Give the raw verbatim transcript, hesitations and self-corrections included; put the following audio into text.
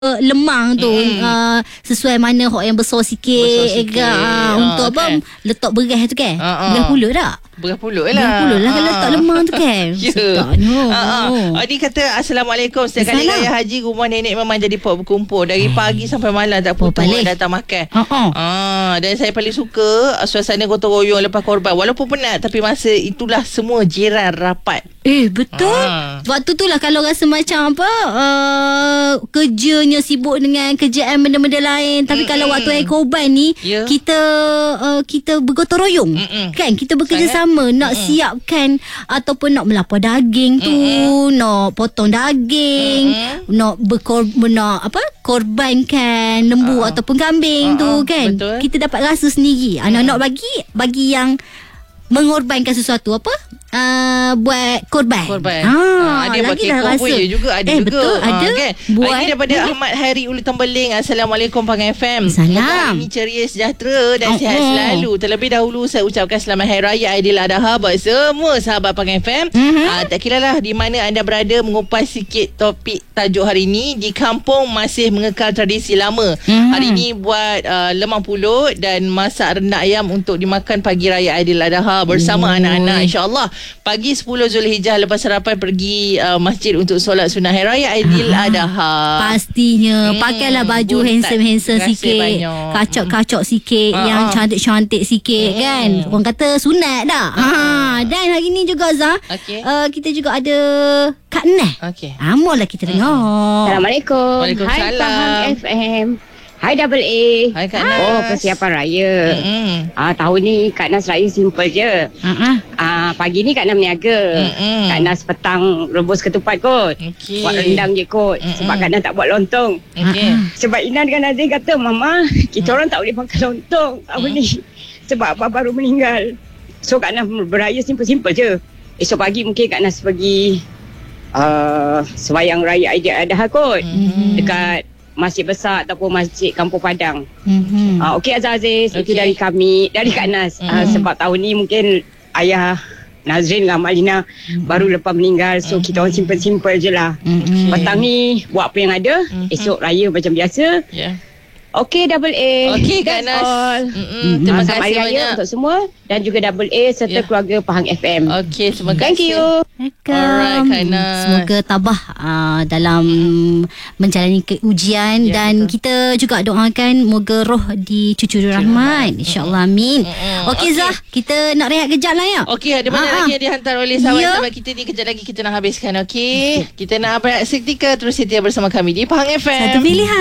Uh, lemang tu mm. uh, sesuai mana hok yang besar sikit, besar sikit. Uh, untuk oh, apa kan? Letak beras tu kan. uh-uh. Beras pulut tak? Beras pulut lah. Beras pulut lah kalau letak lemang tu kan. Ya. Sedapnya. uh-uh. oh, Dia kata Assalamualaikum. Setiap kali raya haji, rumah nenek memang jadi pot berkumpul. Dari pagi sampai malam tak putus datang makan. uh-uh. uh, Dan saya paling suka suasana gotong royong lepas korban. Walaupun penat, tapi masa itulah semua jiran rapat. Eh betul. uh. Waktu tu lah kalau rasa macam apa uh, kerjanya sibuk dengan kerjaan benda-benda lain. Tapi mm-mm. kalau waktu hari korban ni, yeah. kita uh, kita bergotong royong. Mm-mm. Kan, kita bekerja Sangat. sama nak Mm-mm. siapkan ataupun nak melapar daging tu, Mm-mm. nak potong daging, Mm-mm. nak berkor nak apa korbankan lembu uh-uh. ataupun kambing uh-uh. tu kan. Betul. Kita dapat rasa sendiri. Anak-anak bagi bagi yang mengorbankan sesuatu apa? Uh, buat korban. Korban. Ah, ha, ada buat kekor pun ya juga. Ada eh, juga. Betul, ha, ada. Kan? Buat. Ini daripada hmm. Ahmad Hairi Ulu Tembeling. Assalamualaikum Pangai F M. Salam. Ini ceria, sejahtera dan oh, sihat oh. selalu. Terlebih dahulu saya ucapkan selamat Hari Raya Aidiladha buat semua sahabat Pangai F M. Mm-hmm. Ha, tak kira lah di mana anda berada, mengupas sikit topik tajuk hari ini. Di kampung masih mengekal tradisi lama. Mm-hmm. Hari ini buat uh, lemang pulut dan masak rendak ayam untuk dimakan pagi raya Aidiladha bersama mm. anak-anak. InsyaAllah pagi sepuluh Zulhijjah lepas sarapan pergi uh, masjid untuk solat sunnah Hari Raya Aidiladha. Pastinya hmm, pakailah baju handsome-handsome sikit, banyak. kacok-kacok sikit, hmm. yang cantik-cantik sikit, hmm. kan. Orang kata sunat dah. Hmm. Ha, dan hari ni juga Zah, okay. uh, kita juga ada Kak Nah. Okey. Amolah kita hmm. dengar. Assalamualaikum. Waalaikumsalam. Hai Faham F M. Hai Double A. Hai Kak Nas. Oh, persiapan raya. Mm-hmm. Ah, tahun ni Kak Nas raya simple je. Uh-uh. Ah, pagi ni Kak Nas meniaga. Mm-hmm. Kak Nas petang rebus ketupat kot. Okay. Buat rendang je kot. Mm-hmm. Sebab Kak Nas tak buat lontong. Okay. Uh-uh. Sebab Ina dengan Nazir kata, Mama, kita mm. orang tak boleh makan lontong tahun mm. ni. Sebab Abah baru meninggal. So Kak Nas beraya simple-simple je. Esok pagi mungkin Kak Nas pergi uh, sembahyang raya Aidiladha kot. Mm-hmm. Dekat Masjid Besar ataupun Masjid Kampung Padang. Mm-hmm. Uh, Okey Azhar Aziz, okay. Itu dari kami, dari Kak Nas. Mm-hmm. Uh, sebab tahun ni mungkin ayah Nazrin dengan Malina mm-hmm. baru lepas meninggal. So mm-hmm. kita orang simple-simple je lah. Mm-hmm. Petang ni buat apa yang ada. Mm-hmm. Esok raya macam biasa. Yeah. Okey Double A. Okey Kak Nas. Mm-hmm. Terima kasih banyak raya untuk semua dan juga Double A serta yeah. keluarga Pahang F M. Okey, terima kasih. Thank you. Alright, semoga tabah uh, dalam menjalani ujian yeah, dan betul. Kita juga doakan moga roh dicucuri rahmat, insya-Allah, amin. Mm-hmm. Okey okay. Zah, kita nak rehat kejap lah ya. Okey, ada banyak lagi yang dihantar oleh sahabat-sahabat kita ni. Kejap lagi kita nak habiskan. Okey, okay. Kita nak berehat seketika, terus setia bersama kami di Pahang F M. Satu pilihan.